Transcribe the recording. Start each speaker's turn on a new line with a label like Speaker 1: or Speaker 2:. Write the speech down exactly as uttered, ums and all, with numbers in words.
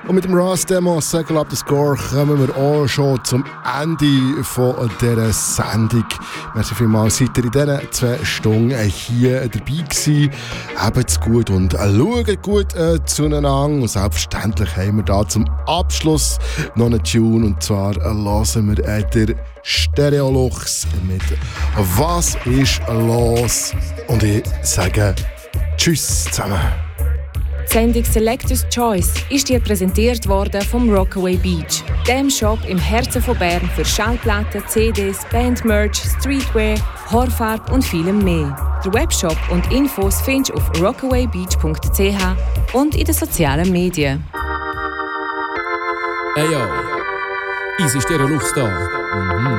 Speaker 1: Und mit dem Ross Demo Circle Up the Score kommen wir auch schon zum Ende von dieser Sendung. Merci vielmals, seid ihr in diesen zwei Stunden hier dabei gewesen. Habt's gut und schaut gut äh, zueinander. Und selbstverständlich haben wir da zum Abschluss noch einen Tune. Und zwar äh, hören wir äh, der Stereolux mit «Was ist los?» Und ich sage Tschüss zusammen.
Speaker 2: Die Sendung Selectors Choice ist dir präsentiert worden vom Rockaway Beach, dem Shop im Herzen von Bern für Schallplatten, C Ds, Bandmerch, Streetwear, Haarfarbe und vielem mehr. Der Webshop und Infos findest du auf rockaway beach punkt c h und in den sozialen Medien.
Speaker 3: Hey yo, easy Stereolux da. Mhm.